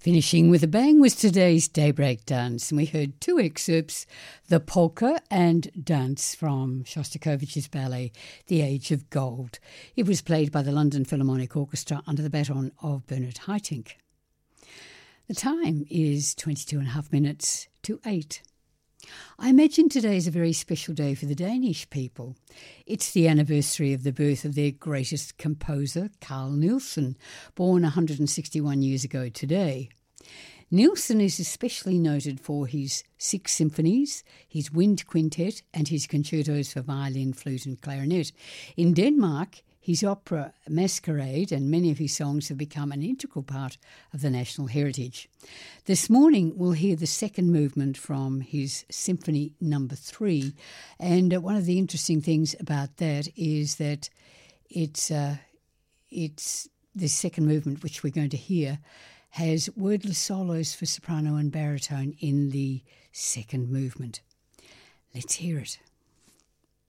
Finishing with a bang was today's Daybreak Dance, and we heard two excerpts, the polka and dance from Shostakovich's ballet, The Age of Gold. It was played by the London Philharmonic Orchestra under the baton of Bernard Haitink. The time is 22 and a half minutes to 8. I imagine today is a very special day for the Danish people. It's the anniversary of the birth of their greatest composer, Carl Nielsen, born 161 years ago today. Nielsen is especially noted for his 6 symphonies, his wind quintet, and his concertos for violin, flute and clarinet. In Denmark, his opera Masquerade and many of his songs have become an integral part of the national heritage. This morning we'll hear the second movement from his Symphony No. 3, and one of the interesting things about that is that it's the second movement, which we're going to hear, has wordless solos for soprano and baritone in the second movement. Let's hear it.